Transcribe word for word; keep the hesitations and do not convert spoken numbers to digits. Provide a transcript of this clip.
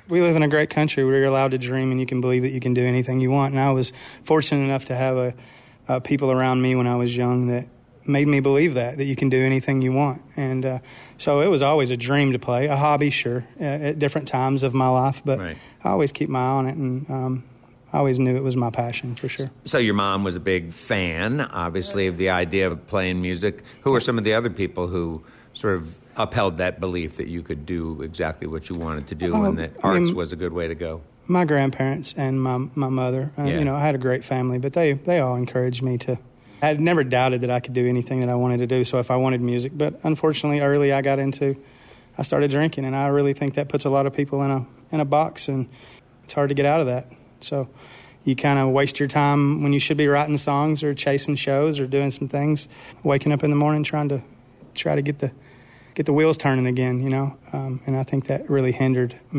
We live in a great country where you're allowed to dream and you can believe that you can do anything you want. And I was fortunate enough to have a, uh, people around me when I was young that made me believe that, that you can do anything you want. And uh, so it was always a dream to play, a hobby, sure, uh, at different times of my life. But right. I always keep my eye on it, and um, I always knew it was my passion, for sure. So your mom was a big fan, obviously, of the idea of playing music. Who were some of the other people who sort of upheld that belief that you could do exactly what you wanted to do, um, and that arts I mean, was a good way to go? My grandparents and my my mother. Uh, yeah. You know, I had a great family, but they, they all encouraged me to. I had never doubted that I could do anything that I wanted to do, so if I wanted music. But unfortunately, early I got into, I started drinking, and I really think that puts a lot of people in a in a box, and it's hard to get out of that. So you kind of waste your time when you should be writing songs or chasing shows or doing some things, waking up in the morning trying to try to get the get the wheels turning again, you know. Um, and I think that really hindered me.